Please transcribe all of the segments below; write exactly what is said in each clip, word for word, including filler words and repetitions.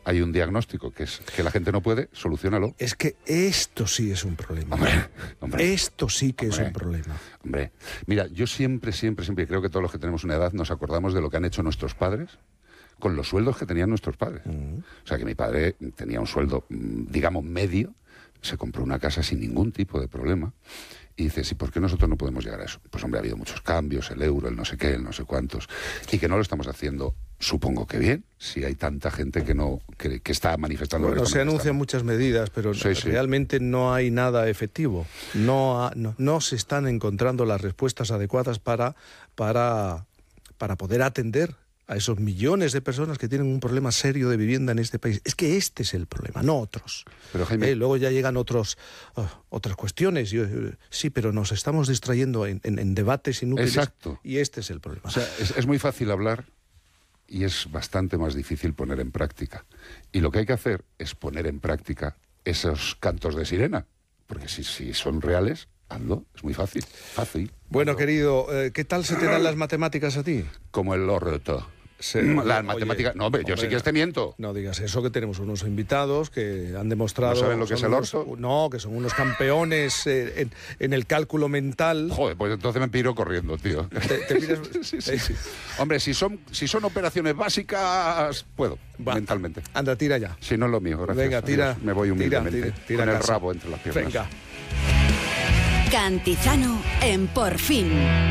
hay un diagnóstico que es que la gente no puede, soluciónalo. Es que esto sí es un problema. Hombre, hombre, esto sí que hombre, es un problema. Hombre, mira, yo siempre, siempre, siempre creo que todos los que tenemos una edad nos acordamos de lo que han hecho nuestros padres con los sueldos que tenían nuestros padres. Uh-huh. O sea, que mi padre tenía un sueldo, digamos, medio, se compró una casa sin ningún tipo de problema. Y dices, ¿y por qué nosotros no podemos llegar a eso? Pues hombre, ha habido muchos cambios, el euro, el no sé qué, el no sé cuántos, y que no lo estamos haciendo, supongo que bien, si hay tanta gente que no que, que está manifestando... Bueno, se anuncian muchas medidas, pero sí, realmente sí. no hay nada efectivo. No, ha, no, no se están encontrando las respuestas adecuadas para, para, para poder atender a esos millones de personas que tienen un problema serio de vivienda en este país. Es que este es el problema, no otros. Pero Jaime... Eh, luego ya llegan otros uh, otras cuestiones. Yo, uh, sí, pero nos estamos distrayendo en, en, en debates inútiles. Exacto. Y este es el problema. O sea, es, es muy fácil hablar y es bastante más difícil poner en práctica. Y lo que hay que hacer es poner en práctica esos cantos de sirena. Porque si, si son reales, hazlo. Es muy fácil. Fácil. Bueno, hazlo. querido, eh, ¿qué tal se te dan las matemáticas a ti? Como el orto. Se, la oye, matemática... No, hombre, yo hombre, sí que te miento. No digas eso, que tenemos unos invitados que han demostrado... ¿No saben lo que es el orto? Unos, no, que son unos campeones eh, en, en el cálculo mental. Joder, pues entonces me piro corriendo, tío. ¿Te, te pides... sí, sí, sí. Hombre, si son, si son operaciones básicas, puedo, Va, mentalmente. Anda, tira ya. Si no es lo mío, gracias. Venga, tira. Adiós. Me voy humildemente, tira, tira, tira con el casa. rabo entre las piernas. Venga. Cantizano en Por Fin.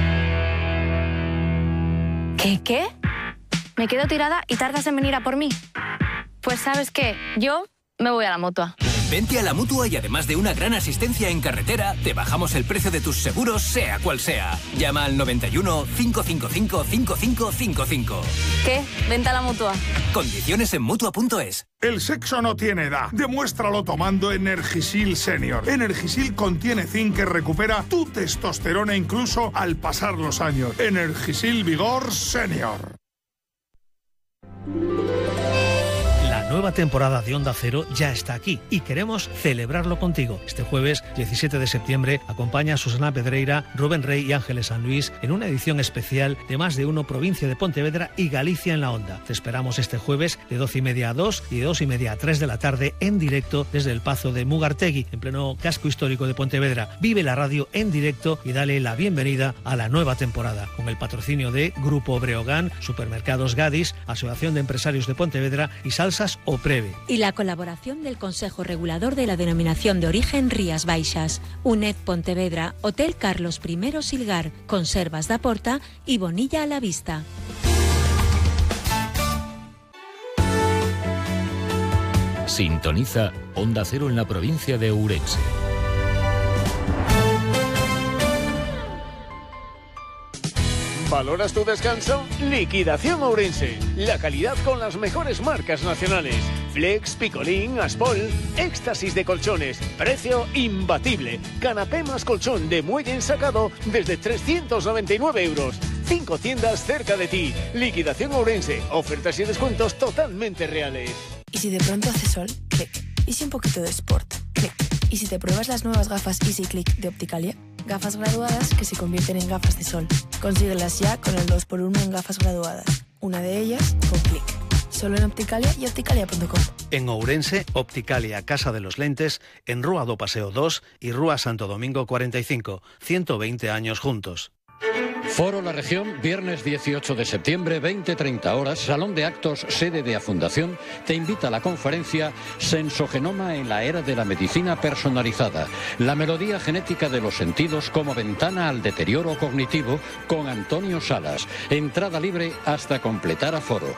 ¿Qué, qué? Me quedo tirada y tardas en venir a por mí. Pues ¿sabes qué? Yo me voy a la Mutua. Vente a la Mutua y además de una gran asistencia en carretera, te bajamos el precio de tus seguros, sea cual sea. Llama al noventa y uno, cinco cinco cinco, cinco cinco cinco cinco. ¿Qué? Vente a la Mutua. Condiciones en Mutua punto es. El sexo no tiene edad. Demuéstralo tomando Energisil Senior. Energisil contiene zinc que recupera tu testosterona incluso al pasar los años. Energisil Vigor Senior. La nueva temporada de Onda Cero ya está aquí y queremos celebrarlo contigo. Este jueves diecisiete de septiembre acompaña a Susana Pedreira, Rubén Rey y Ángeles San Luis en una edición especial de Más de Uno, provincia de Pontevedra y Galicia en la Onda. Te esperamos este jueves de doce y media a dos y de dos y media a tres de la tarde en directo desde el Pazo de Mugartegui, en pleno casco histórico de Pontevedra. Vive la radio en directo y dale la bienvenida a la nueva temporada, con el patrocinio de Grupo Breogán, Supermercados Gadis, Asociación de Empresarios de Pontevedra y Salsas o Preve. Y la colaboración del Consejo Regulador de la Denominación de Origen Rías Baixas, UNED Pontevedra, Hotel Carlos I Silgar, Conservas da Porta y Bonilla a la Vista. Sintoniza Onda Cero en la provincia de Ourense. ¿Valoras tu descanso? Liquidación Ourense. La calidad con las mejores marcas nacionales. Flex, Picolín, Aspol. Éxtasis de colchones. Precio imbatible. Canapé más colchón de muelle ensacado desde trescientos noventa y nueve euros. Cinco tiendas cerca de ti. Liquidación Ourense. Ofertas y descuentos totalmente reales. ¿Y si de pronto hace sol? Clic. ¿Y si un poquito de sport? Clic. ¿Y si te pruebas las nuevas gafas Easy Click de Opticalia? Gafas graduadas que se convierten en gafas de sol. Consíguelas ya con el dos por uno en gafas graduadas. Una de ellas con Click. Solo en Opticalia y opticalia punto com. En Ourense, Opticalia Casa de los Lentes, en Rúa do Paseo dos y Rúa Santo Domingo cuarenta y cinco. ciento veinte años juntos. Foro La Región, viernes dieciocho de septiembre, veinte treinta horas, Salón de Actos, sede de A Fundación, te invita a la conferencia Sensogenoma en la era de la medicina personalizada, la melodía genética de los sentidos como ventana al deterioro cognitivo, con Antonio Salas. Entrada libre hasta completar aforo.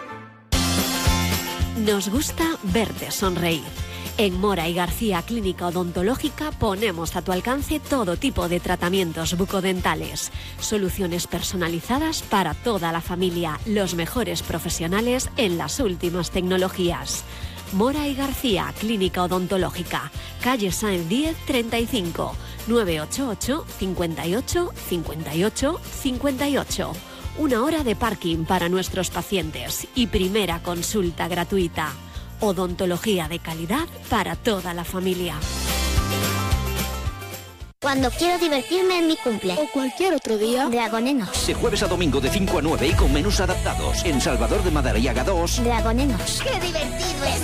Nos gusta verte sonreír. En Mora y García Clínica Odontológica ponemos a tu alcance todo tipo de tratamientos bucodentales, soluciones personalizadas para toda la familia, los mejores profesionales en las últimas tecnologías. Mora y García Clínica Odontológica, calle Sáenz diez treinta y cinco, nueve ocho ocho, cinco ocho, cinco ocho, cinco ocho. Una hora de parking para nuestros pacientes y primera consulta gratuita. Odontología de calidad para toda la familia. Cuando quiero divertirme en mi cumple o cualquier otro día, Dragonenos. De jueves a domingo de cinco a nueve y con menús adaptados. En Salvador de Madariaga dos, Dragonenos. ¡Qué divertido es